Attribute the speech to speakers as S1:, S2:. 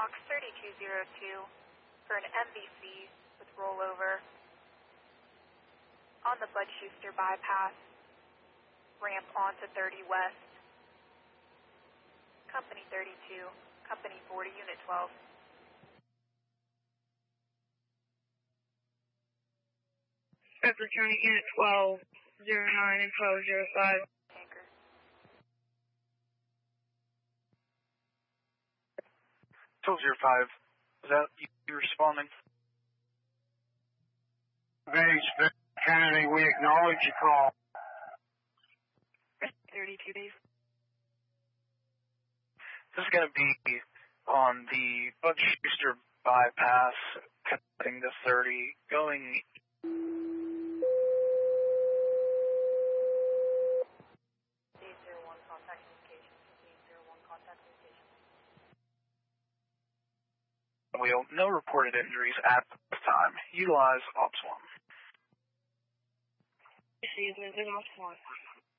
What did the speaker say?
S1: Fox 3202 for an MVC with rollover on the Bud Schuster bypass, ramp onto 30 West, Company 32, Company 40, Unit 12.
S2: Bedford County, Unit 12, 09 info 05.
S1: Tanker.
S3: 1205, is that you responding?
S4: Base, Kennedy, we acknowledge your call.
S2: 32 days.
S3: This is going to be on the Bud Schuster bypass, connecting to 30, going...
S1: Contact communication. 801 contact communication.
S3: No reported injuries at this time. Utilize Ops 1.
S2: Received, moving off 1.